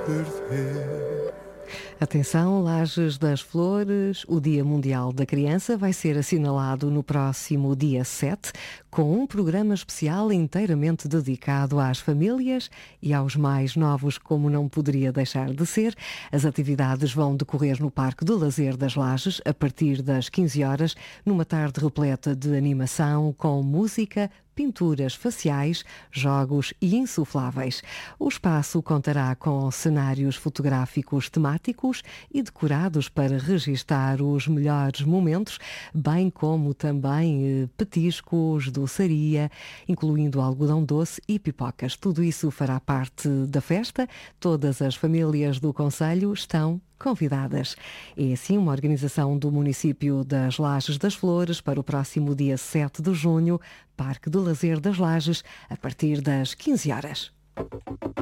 Atenção, Lajes das Flores, o Dia Mundial da Criança vai ser assinalado no próximo dia 7, com um programa especial inteiramente dedicado às famílias e aos mais novos, como não poderia deixar de ser. As atividades vão decorrer no Parque de Lazer das Lajes, a partir das 15 horas, numa tarde repleta de animação, com música, pinturas faciais, jogos e insufláveis. O espaço contará com cenários fotográficos temáticos e decorados para registar os melhores momentos, bem como também petiscos, doçaria, incluindo algodão doce e pipocas. Tudo isso fará parte da festa. Todas as famílias do concelho estão convidadas. É assim uma organização do município das Lajes das Flores para o próximo dia 7 de junho, Parque de Lazer das Lajes, a partir das 15 horas.